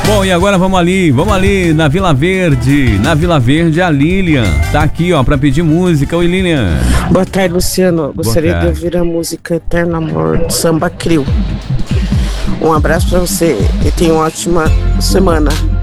Bom, e agora vamos ali na Vila Verde. Na Vila Verde, a Lilian tá aqui, ó, pra pedir música. Oi, Lilian. Boa tarde, Luciano. Gostaria de ouvir a música Eterno Amor, do Samba Crio. Um abraço pra você e tenha uma ótima semana.